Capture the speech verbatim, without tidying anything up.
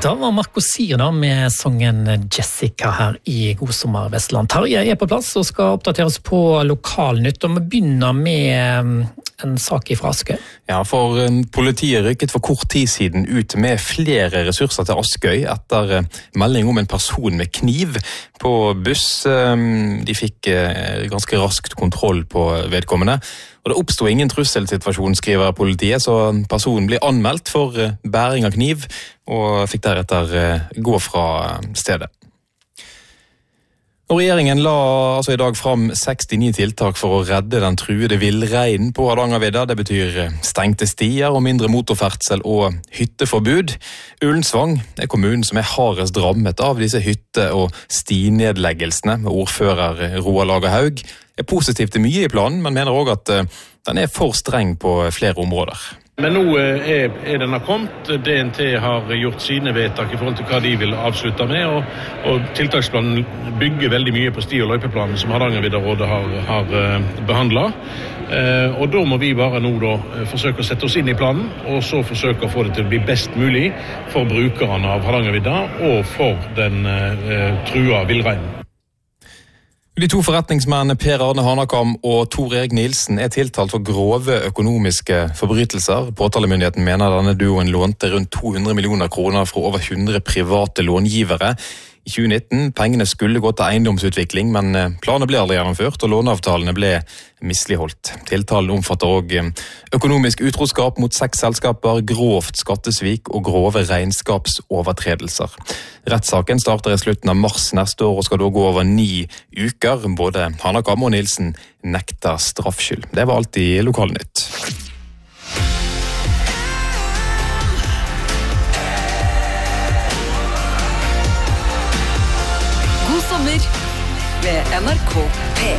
Da var Marco Sirda med sangen Jessica her i God sommer Vestland. Tarje er på plass og skal oppdateres på lokalnytt, og vi begynner med en sak fra Askøy. Ja, for politiet rykket for kort tid siden ut med flere ressurser til Askøy etter melding om en person med kniv på buss. De fikk ganske raskt kontroll på vedkommende. Og det oppstod ingen trusselsituasjon, skriver politiet, så personen blir anmeldt for bæring av kniv og fikk deretter gå fra stedet. Og regjeringen la altså i dag fram sekstini tiltak for å redde den truede villreinen på Hardangervidda. Det betyr stengte stier og mindre motorferdsel og hytteforbud. Ullensvang er kommunen som er hardest rammet av disse hytte- og stinedleggelsene. Ordfører Roar Lagerhaug er positiv til mye i planen, men mener også at den er for streng på flere områder. Men nå er, er denne kommet. D N T har gjort sine vedtak i forhold til hva de vil avslutte med, og, og tiltaksplanen bygger veldig mye på sti- og løypeplanen som Hardangervidda-rådet har, har behandlet. Eh, og da må vi bare nå da forsøke å sette oss inn i planen, og så forsøke å få det til å bli best mulig for brukerne av Hardangervidda og for den eh, trua villreinen. De to forretningsmennene Per Arne Hanakam og Tor Erik Nielsen er tiltalt for grove økonomiske forbrytelser. Påtalemyndigheten mener denne duoen lånte rundt to hundre millioner kroner fra over hundre private långivere. I tjue nitten pengene skulle gå til eiendomsutvikling, men planene ble aldri gjennomført, og låneavtalene ble misligholdt. Tiltalen omfatter også økonomisk utroskap mot seks selskaper, grovt skattesvik og grove regnskapsovertredelser. Rettssaken starter i slutten av mars neste år og skal da gå over ni uker. Både Hanakam og Nielsen nekter straffskyld. Det var alt i Lokalnytt. God sommer med N R K P.